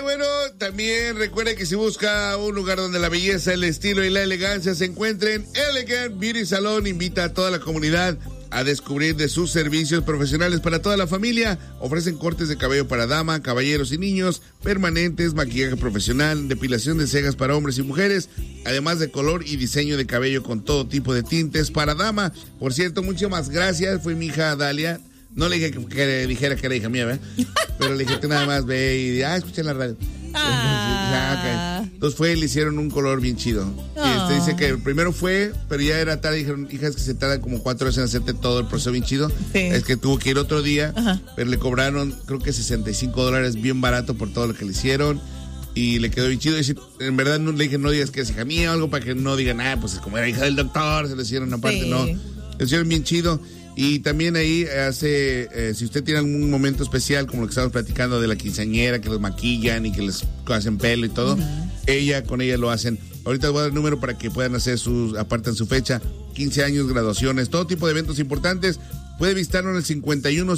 bueno, también recuerde que si busca un lugar donde la belleza, el estilo y la elegancia se encuentren, Elegant Beauty Salon invita a toda la comunidad a descubrir de sus servicios profesionales para toda la familia. Ofrecen cortes de cabello para dama, caballeros y niños, permanentes, maquillaje profesional, depilación de cejas para hombres y mujeres, además de color y diseño de cabello con todo tipo de tintes para dama. Por cierto, muchas más gracias, fue mi hija Dalia. No le dije que dijera que era hija mía, ¿verdad? Pero le dije que nada más ve y escuché en la radio. Okay. Entonces le hicieron un color bien chido. Y dice que el primero fue, pero ya era tarde. Dijeron, hija, es que se tardan como 4 horas en hacerte todo el proceso bien chido. Sí. Es que tuvo que ir otro día, pero le cobraron, creo que $65, bien barato por todo lo que le hicieron. Y le quedó bien chido. Y en verdad no le dije, no digas que es hija mía o algo para que no digan, pues es como era hija del doctor, se le hicieron aparte. Sí. No, le hicieron bien chido. Y también ahí si usted tiene algún momento especial, como lo que estamos platicando de la quinceañera, que los maquillan y que les hacen pelo y todo, con ella lo hacen. Ahorita les voy a dar el número para que puedan hacer aparten su fecha, 15 años, graduaciones, todo tipo de eventos importantes. Puede visitarnos en el 51